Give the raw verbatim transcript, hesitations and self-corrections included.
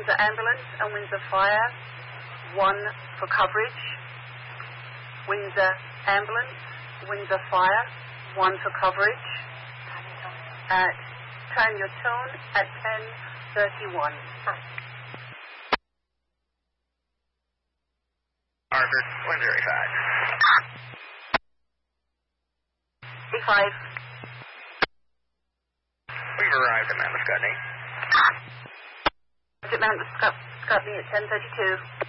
Windsor Ambulance and Windsor Fire, one for coverage. Windsor Ambulance, Windsor Fire, one for coverage. At time your tone at ten thirty-one. Harvard, Windsor eighty-five. eighty-five. We've arrived at Mount Scotney. At Mount Scotney at ten thirty-two.